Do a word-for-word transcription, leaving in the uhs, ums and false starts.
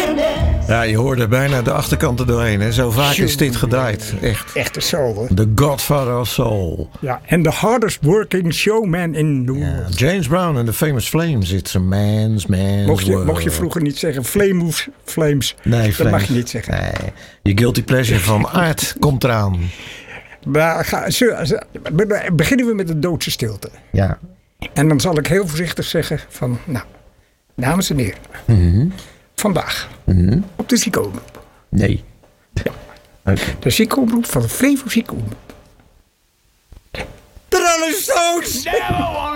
Ja, je hoorde bijna de achterkant er doorheen. Hè? Zo vaak is dit gedraaid. Echt. Echte soul, hoor. The Godfather of Soul. Ja, en the hardest working showman in the world. Ja, James Brown en the Famous Flames. It's a man's man's Mocht je, world. mocht je vroeger niet zeggen flame flames. Nee, dat Flames. mag je niet zeggen. Nee. Je guilty pleasure van Aard komt eraan. Maar ga, zo, zo, beginnen we met de doodse stilte. Ja. En dan zal ik heel voorzichtig zeggen van... Nou, dames en heren. Mm-hmm. Vandaag. Mm-hmm. Op de ziekenomroep. Nee. Ja. Okay. De ziekenomroep van de Flevo ziekenomroep. De Rolling Stones!